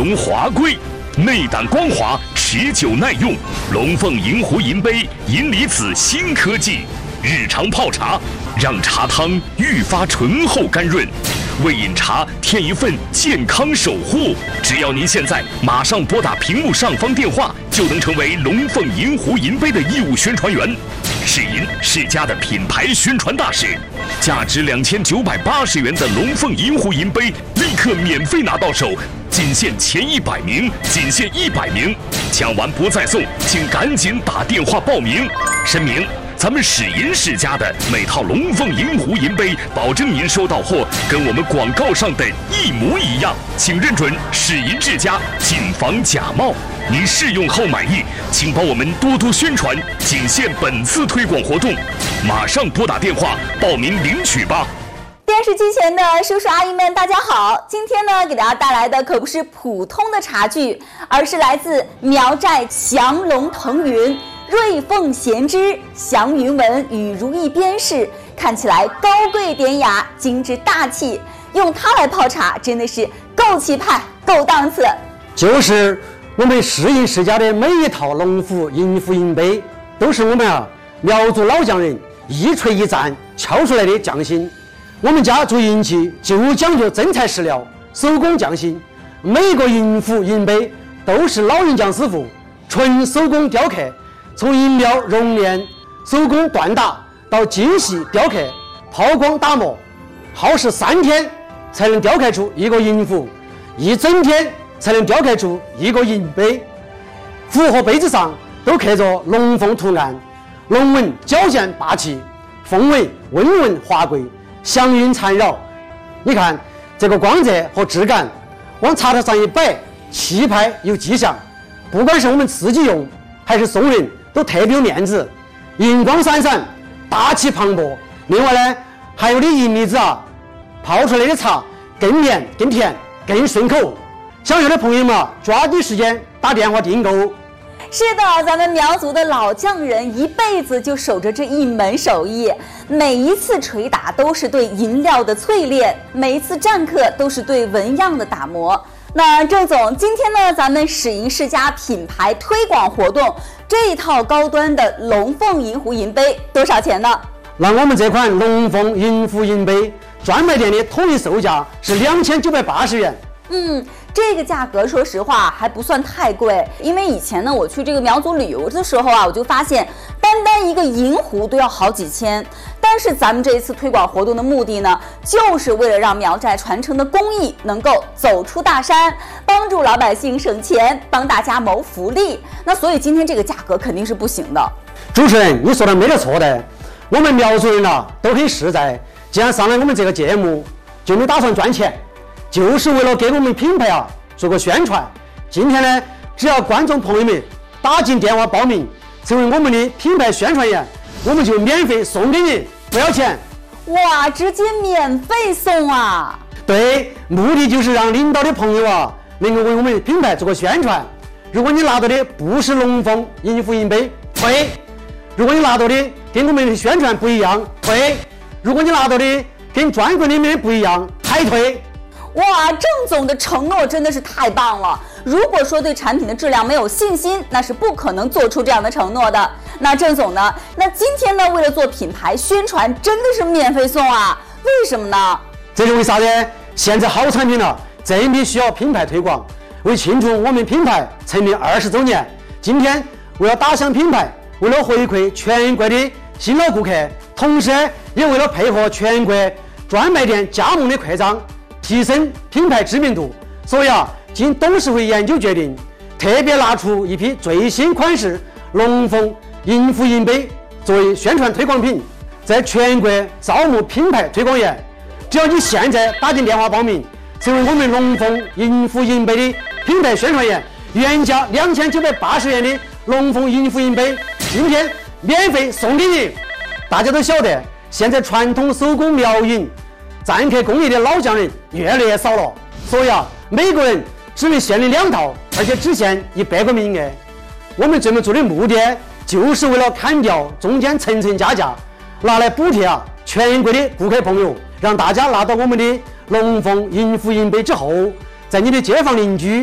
容华贵，内胆光滑，持久耐用。龙凤银壶银杯，银离子新科技，日常泡茶让茶汤愈发醇厚甘润，为饮茶添一份健康守护。只要您现在马上拨打屏幕上方电话，就能成为龙凤银壶银杯的义务宣传员。世银世家的品牌宣传大使，价值2980元的龙凤银壶银杯立刻免费拿到手，仅限前100名，仅限100名，抢完不再送，请赶紧打电话报名。声明：咱们世银世家的每套龙凤银壶银杯，保证您收到货跟我们广告上的一模一样，请认准世银世家，谨防假冒。您试用后满意，请帮我们多多宣传，仅限本次推广活动，马上拨打电话报名领取吧。 电视机前的叔叔阿姨们，大家好！今天呢，给大家带来的可不是普通的茶具，而是来自苗寨祥龙腾云、瑞凤衔枝、祥云纹与如意边饰，看起来高贵典雅、精致大气，用它来泡茶真的是够气派、够档次。 就是我们世银世家的每一套龙虎银壶银杯，都是我们苗族老匠人一锤一战敲出来的匠心。我们家做银器就讲究真材实料，手工匠心，每个银壶银杯都是老人匠师傅纯手工雕刻，从银料熔炼、手工锻打到精细雕刻、抛光打磨，耗时3天才能雕刻出一个银壶，1整天才能雕刻出一个银杯。壶和杯子上都刻着龙凤图案，龙纹矫健霸气，凤纹温润华贵，祥云缠绕。你看这个光泽和质感，往茶台上一摆，气派有迹象。不管是我们自己用还是送人，都特别有面子，银光闪闪，大气磅礴。另外呢，还有的银离子泡出来的茶更绵更甜更顺口。想要的朋友们抓紧时间打电话订购。 是的，咱们苗族的老匠人一辈子就守着这一门手艺，每一次捶打都是对银料的淬炼，每一次占刻都是对纹样的打磨。那郑总，今天呢，咱们世银世家品牌推广活动，这一套高端的龙凤银壶银杯多少钱呢？ 那我们这款龙凤银壶银杯专卖店的统一售价是2980元。 这个价格说实话还不算太贵，因为以前呢我去这个苗族旅游的时候我就发现单一个银壶都要好几千。但是咱们这一次推广活动的目的呢，就是为了让苗寨传承的工艺能够走出大山，帮助老百姓省钱，帮大家谋福利。那所以今天这个价格肯定是不行的。 主持人，你说的没得错的，我们苗族人都很实在，既然上来我们这个节目，就没打算赚钱，就是为了给我们品牌做个宣传。今天呢，只要观众朋友们打进电话报名，成为我们的品牌宣传员，我们就免费送给你，不要钱。 哇，直接免费送啊！ 对，目的就是让领导的朋友能够为我们品牌做个宣传。如果你拿到的不是龙凤银壶银杯，退；如果你拿到的跟我们的宣传不一样，退；如果你拿到的跟专柜里面不一样，还退。 哇，郑总的承诺真的是太棒了！如果说对产品的质量没有信心，那是不可能做出这样的承诺的。那郑总呢？那今天呢，为了做品牌宣传，真的是免费送啊？为什么呢？ 这是为啥呢？现在好产品真必须要品牌推广。为庆祝我们品牌成立20周年，今天为了打响品牌，为了回馈全国的新老顾客，同时也为了配合全国专卖店加盟的扩张，提升品牌知名度，所以经董事会研究决定，特别拿出一批最新款式龙凤银壶银杯作为宣传推广品，在全国招募品牌推广员。只要你现在打进电话报名，成为我们龙凤银壶银杯的品牌宣传员，原价2980元的龙凤银壶银杯，今天免费送给你。大家都晓得，现在传统手工苗银占刻工艺的老匠人越来越少了，所以每个人只能限领2套，而且只限100个名额。我们这么做的目的，就是为了砍掉中间层层加价，拿来补贴全国的顾客朋友，让大家拿到我们的龙凤银壶银杯之后，在你的街坊邻居、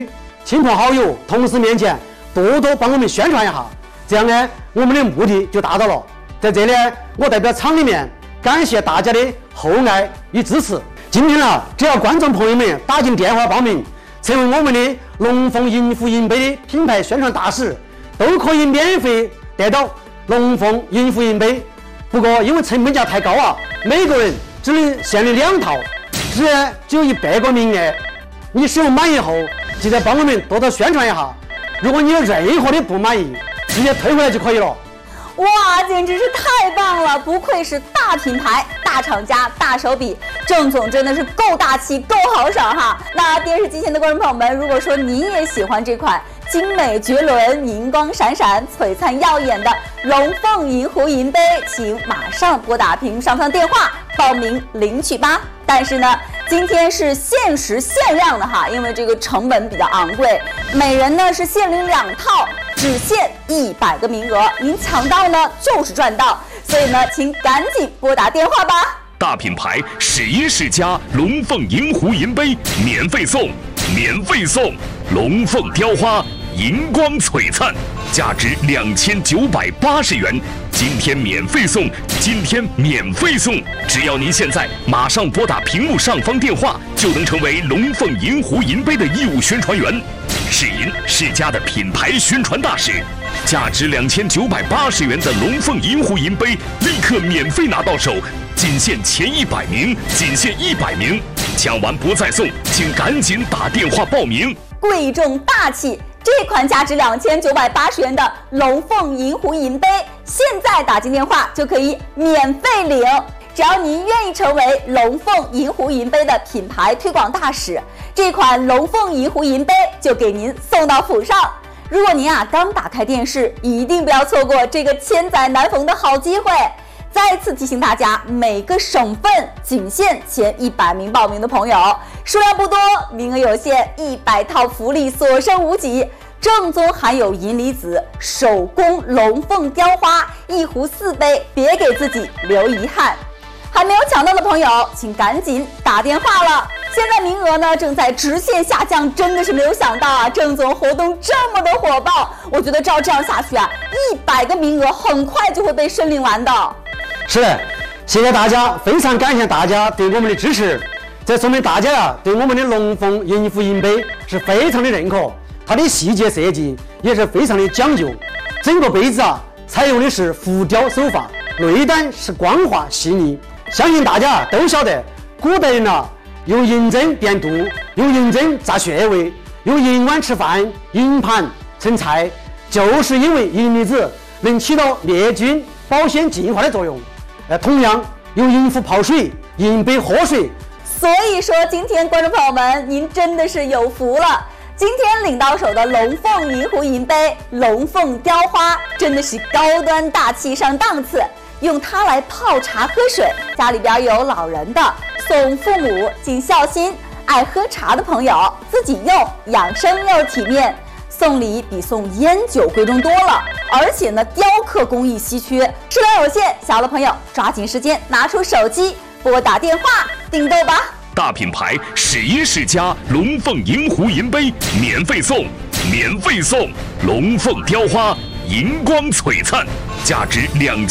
亲朋好友、同事面前多多帮我们宣传一下，这样呢，我们的目的就达到了。在这里，我代表厂里面感谢大家的厚爱与支持。今天呢，只要观众朋友们打进电话报名，成为我们的龙凤银湖银杯的品牌宣传大使，都可以免费得到龙凤银湖银杯。不过因为成本价太高啊，每个人只能限领2套，只有100个名额。你使用满意后，记得帮我们多多宣传一下。如果你有任何的不满意，直接退回来就可以了。 哇，简直是太棒了！不愧是大品牌、大厂家、大手笔，郑总真的是够大气、够豪爽哈！那电视机前的观众朋友们，如果说您也喜欢这款精美绝伦、银光闪闪、璀璨耀眼的龙凤银湖银杯，请马上拨打屏幕上方电话报名领取吧。但是呢，今天是限时限量的哈，因为这个成本比较昂贵，每人呢是限领2套。只限100个名额，您抢到呢就是赚到，所以呢，请赶紧拨打电话吧。 大品牌世音世家龙凤银湖银杯免费送，龙凤雕花银光璀璨，价值2980元，今天免费送，只要您现在马上拨打屏幕上方电话，就能成为龙凤银湖银杯的义务宣传员。世音世家的品牌宣传大使，价值2980元的龙凤银湖银杯立刻免费拿到手，仅限前100名，抢完不再送，请赶紧打电话报名。 贵重大气，这款价值2980元的龙凤银湖银杯，现在打进电话就可以免费领。只要您愿意成为龙凤银湖银杯的品牌推广大使，这款龙凤银湖银杯就给您送到府上。如果您刚打开电视，一定不要错过这个千载难逢的好机会。再次提醒大家，每个省份仅限前100名报名的朋友，数量不多，名额有限，100套福利所剩无几。正宗含有银离子手工龙凤雕花1壶4杯，别给自己留遗憾。还没有抢到的朋友，请赶紧打电话了。现在名额呢正在直线下降，真的是没有想到啊，郑总活动这么的火爆。我觉得照这样下去100个名额很快就会被申领完的。 是的，谢谢大家，非常感谢大家对我们的支持。这说明大家对我们的龙凤银湖银杯是非常的认可，它的细节设计也是非常的讲究。整个杯子采用的是浮雕手法，内胆是光滑细腻。相信大家都晓得，古代人用银针垫肚，用银针扎穴位，用银碗吃饭，银盘盛菜，就是因为银离子能起到灭菌、保鲜、净化的作用。同样用银壶泡水，银杯喝水。 所以说，今天观众朋友们，您真的是有福了。今天领到手的龙凤银湖银杯、龙凤雕花，真的是高端大气上档次。用它来泡茶喝水，家里边有老人的，送父母尽孝心；爱喝茶的朋友自己用，养生又体面。送礼比送烟酒贵重多了，而且呢，雕刻工艺稀缺，数量有限，小的朋友抓紧时间拿出手机拨打电话订购吧。 大品牌世音世家龙凤银湖银杯免费送，龙凤雕花银光璀璨，价值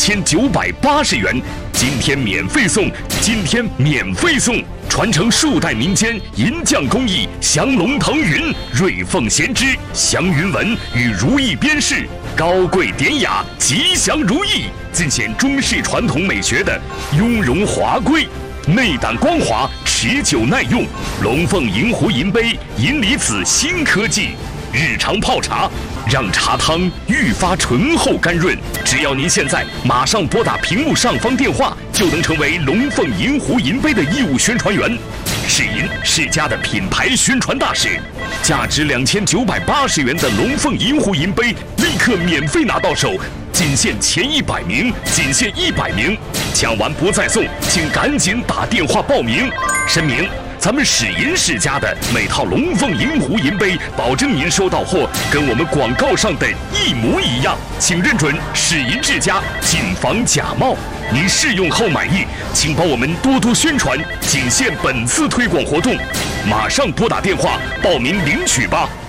2980元，今天免费送，传承数代民间银匠工艺，降龙腾云、瑞凤衔枝、祥云纹与如意边饰，高贵典雅，吉祥如意，尽显中式传统美学的雍容华贵，内胆光滑，持久耐用。龙凤银湖银杯银离子新科技，日常泡茶，让茶汤愈发醇厚甘润。只要您现在马上拨打屏幕上方电话，就能成为龙凤银湖银杯的义务宣传员。世银世家的品牌宣传大使，价值2980元的龙凤银湖银杯立刻免费拿到手，仅限前100名，抢完不再送，请赶紧打电话报名。申明，咱们世银世家的每套龙凤银湖银杯，保证您收到货跟我们广告上的一模一样，请认准世银世家，谨防假冒。您试用后满意，请帮我们多多宣传，仅限本次推广活动，马上拨打电话报名领取吧。